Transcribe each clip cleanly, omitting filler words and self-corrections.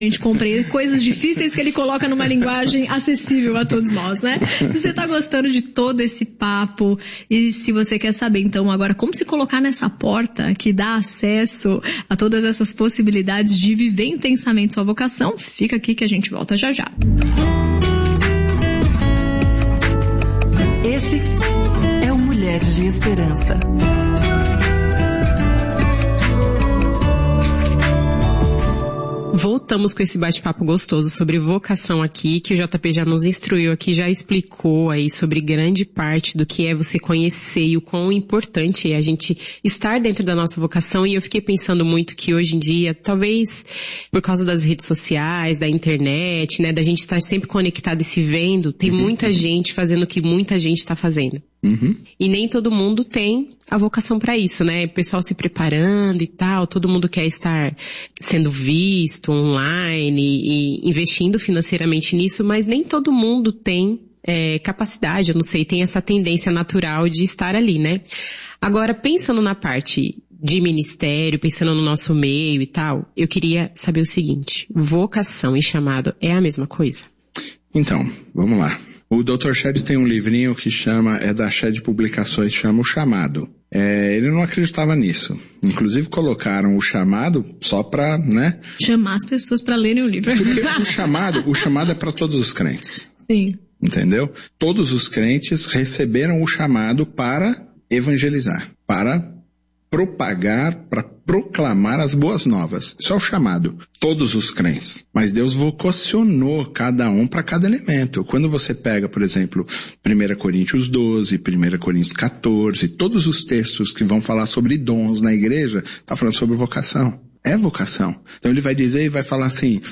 gente compreende coisas difíceis que ele coloca numa linguagem acessível a todos nós, né? Se você está gostando de todo esse papo e se você quer saber, então, agora como se colocar nessa porta que dá acesso a todas essas possibilidades de viver intensamente sua vocação, fica aqui que a gente volta já já. Esse é o Mulheres de Esperança. Voltamos com esse bate-papo gostoso sobre vocação aqui, que o JP já nos instruiu aqui, já explicou aí sobre grande parte do que é você conhecer e o quão importante é a gente estar dentro da nossa vocação. E eu fiquei pensando muito que hoje em dia, talvez por causa das redes sociais, da internet, né, da gente estar sempre conectado e se vendo, tem muita gente fazendo o que muita gente está fazendo. E nem todo mundo tem a vocação para isso, né? O pessoal se preparando e tal, todo mundo quer estar sendo visto online e investindo financeiramente nisso, mas nem todo mundo tem capacidade, eu não sei, tem essa tendência natural de estar ali, né? Agora, pensando na parte de ministério, pensando no nosso meio e tal, eu queria saber o seguinte, vocação e chamado é a mesma coisa? Então, vamos lá. O Dr. Shedd tem um livrinho que é da Shedd Publicações, chama O Chamado. Ele não acreditava nisso. Inclusive colocaram o chamado só para, né? Chamar as pessoas para lerem o livro. Porque o chamado é para todos os crentes. Sim. Entendeu? Todos os crentes receberam o chamado para evangelizar, para propagar, para proclamar as boas novas. Isso é o chamado. Todos os crentes. Mas Deus vocacionou cada um para cada elemento. Quando você pega, por exemplo, 1 Coríntios 12, 1 Coríntios 14, todos os textos que vão falar sobre dons na igreja, está falando sobre vocação. É vocação. Então ele vai dizer e vai falar assim,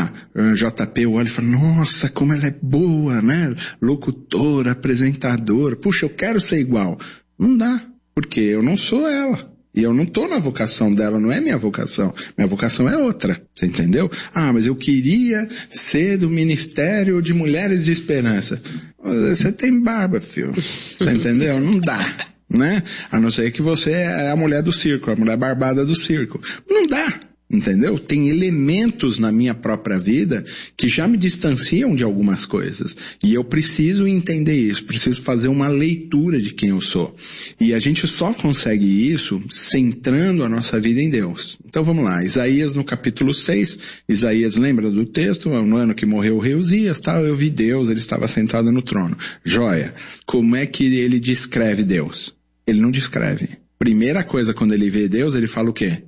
JP olha e fala, nossa, como ela é boa, né? Locutora, apresentadora. Puxa, eu quero ser igual. Não dá, porque eu não sou ela. E eu não estou na vocação dela, não é minha vocação. Minha vocação é outra, você entendeu? Mas eu queria ser do Ministério de Mulheres de Esperança. Você tem barba, filho. Você entendeu? Não dá, né? A não ser que você é a mulher do circo, a mulher barbada do circo. Não dá. Entendeu? Tem elementos na minha própria vida que já me distanciam de algumas coisas. E eu preciso entender isso, preciso fazer uma leitura de quem eu sou. E a gente só consegue isso centrando a nossa vida em Deus. Então vamos lá, Isaías no capítulo 6, Isaías lembra do texto, no ano que morreu o rei Uzias, eu vi Deus, ele estava sentado no trono. Joia, como é que ele descreve Deus? Ele não descreve. Primeira coisa, quando ele vê Deus, ele fala o quê?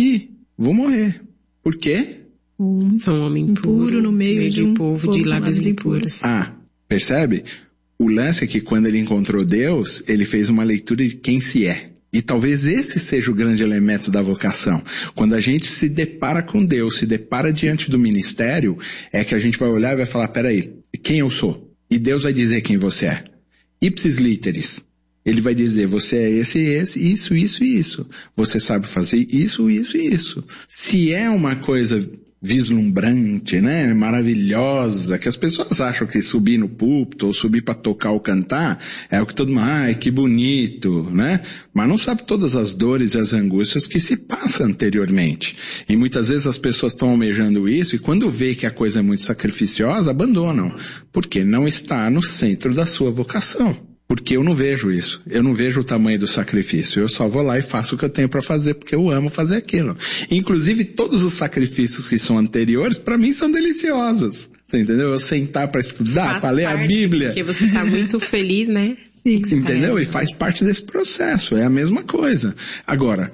Vou morrer. Por quê? Sou um homem impuro no meio de um povo de lábios impuros. Percebe? O lance é que quando ele encontrou Deus, ele fez uma leitura de quem se é. E talvez esse seja o grande elemento da vocação. Quando a gente se depara com Deus, se depara diante do ministério, é que a gente vai olhar e vai falar, peraí, quem eu sou? E Deus vai dizer quem você é. Ipsis literis. Ele vai dizer, você é esse, isso, isso e isso. Você sabe fazer isso, isso e isso. Se é uma coisa vislumbrante, né, maravilhosa, que as pessoas acham que subir no púlpito ou subir para tocar ou cantar é o que todo mundo, que bonito, né? Mas não sabe todas as dores e as angústias que se passam anteriormente. E muitas vezes as pessoas estão almejando isso e quando vê que a coisa é muito sacrificiosa, abandonam, porque não está no centro da sua vocação. Porque eu não vejo isso. Eu não vejo o tamanho do sacrifício. Eu só vou lá e faço o que eu tenho para fazer, porque eu amo fazer aquilo. Inclusive, todos os sacrifícios que são anteriores, para mim, são deliciosos. Você entendeu? Eu sentar para estudar, para ler a Bíblia. Porque você está muito feliz, né? Entendeu? E faz parte desse processo. É a mesma coisa. Agora,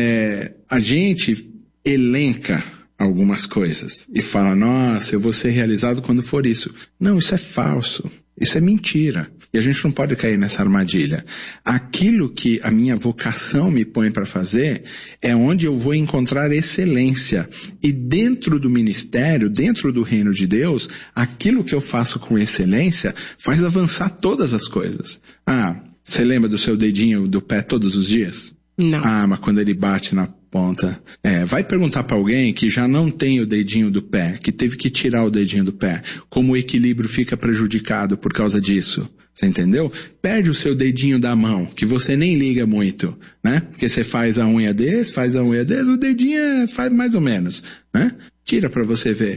a gente elenca algumas coisas e fala, nossa, eu vou ser realizado quando for isso. Não, isso é falso. Isso é mentira. E a gente não pode cair nessa armadilha. Aquilo que a minha vocação me põe para fazer é onde eu vou encontrar excelência. E dentro do ministério, dentro do reino de Deus, aquilo que eu faço com excelência faz avançar todas as coisas. Você lembra do seu dedinho do pé todos os dias? Não. Mas quando ele bate na ponta. Vai perguntar para alguém que já não tem o dedinho do pé, que teve que tirar o dedinho do pé, como o equilíbrio fica prejudicado por causa disso. Você entendeu? Perde o seu dedinho da mão, que você nem liga muito, né? Porque você faz a unha desse, o dedinho faz mais ou menos, né? Tira para você ver.